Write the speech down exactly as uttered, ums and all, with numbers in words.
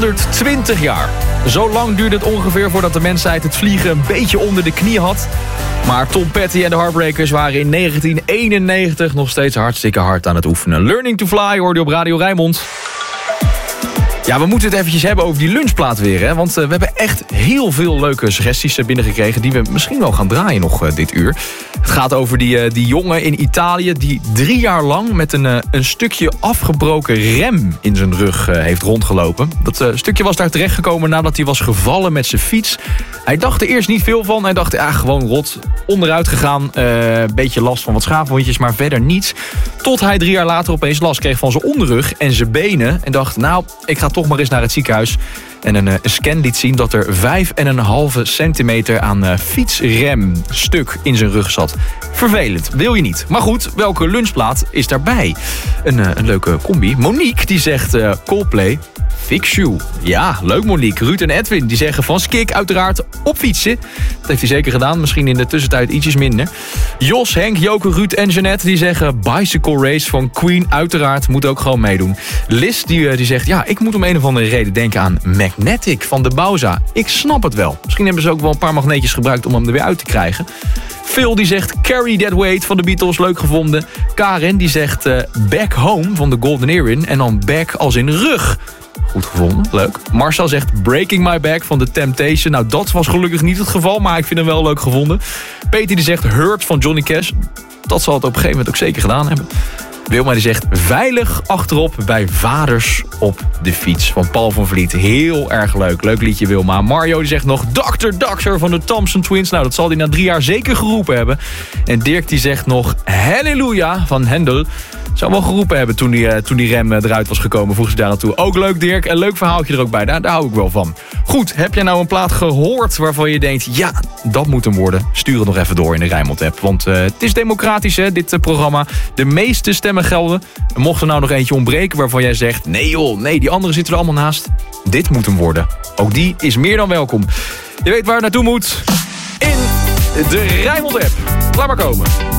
honderdtwintig jaar. Zo lang duurde het ongeveer voordat de mensheid het vliegen een beetje onder de knie had. Maar Tom Petty en de Heartbreakers waren in negentien eenennegentig nog steeds hartstikke hard aan het oefenen. Learning to Fly hoorde je op Radio Rijnmond. Ja, we moeten het eventjes hebben over die lunchplaat weer, hè? Want uh, we hebben echt heel veel leuke suggesties uh, binnengekregen die we misschien wel gaan draaien nog uh, dit uur. Het gaat over die, uh, die jongen in Italië die drie jaar lang met een, uh, een stukje afgebroken rem in zijn rug uh, heeft rondgelopen. Dat uh, stukje was daar terechtgekomen nadat hij was gevallen met zijn fiets. Hij dacht er eerst niet veel van. Hij dacht, ja, gewoon rot, onderuit gegaan. Een uh, beetje last van wat schaafwondjes, maar verder niets. Tot hij drie jaar later opeens last kreeg van zijn onderrug en zijn benen. En dacht, nou, ik ga toch maar eens naar het ziekenhuis. En een, uh, een scan liet zien dat er vijf en een halve centimeter aan uh, fietsremstuk in zijn rug zat. Vervelend, wil je niet. Maar goed, welke lunchplaat is daarbij? Een, uh, een leuke combi. Monique die zegt uh, Coldplay, Fix You. Ja, leuk Monique. Ruud en Edwin die zeggen van Skik uiteraard op fietsen. Dat heeft hij zeker gedaan. Misschien in de tussentijd ietsjes minder. Jos, Henk, Joke, Ruud en Jeanette die zeggen Bicycle Race van Queen uiteraard. Moet ook gewoon meedoen. Liz die, die zegt ja, ik moet om een of andere reden denken aan Magnetic van de Bauza. Ik snap het wel. Misschien hebben ze ook wel een paar magneetjes gebruikt om hem er weer uit te krijgen. Phil die zegt Carry That Weight van de Beatles, leuk gevonden. Karen die zegt uh, Back Home van de Golden Earring. En dan back als in rug. Goed gevonden, leuk. Marcel zegt Breaking My Back van The Temptation. Nou, dat was gelukkig niet het geval, maar ik vind hem wel leuk gevonden. Peter die zegt Hurt van Johnny Cash. Dat zal het op een gegeven moment ook zeker gedaan hebben. Wilma die zegt veilig achterop bij vaders op de fiets van Paul van Vliet. Heel erg leuk. Leuk liedje Wilma. Mario die zegt nog dokter Doctor van de Thompson Twins. Nou, dat zal hij na drie jaar zeker geroepen hebben. En Dirk die zegt nog Halleluja van Hendel. Zou wel geroepen hebben toen die, uh, toen die rem uh, eruit was gekomen. Vroeg ze daar naartoe. Ook leuk Dirk. Een leuk verhaaltje er ook bij. Daar, daar hou ik wel van. Goed, heb jij nou een plaat gehoord waarvan je denkt ja, dat moet hem worden? Stuur het nog even door in de Rijnmond app. Want uh, het is democratisch hè, dit uh, programma. De meeste stemmen gelden. En mocht er nou nog eentje ontbreken waarvan jij zegt nee joh, nee, die anderen zitten er allemaal naast. Dit moet hem worden. Ook die is meer dan welkom. Je weet waar het naartoe moet. In de Rijnmond app. Laat maar komen.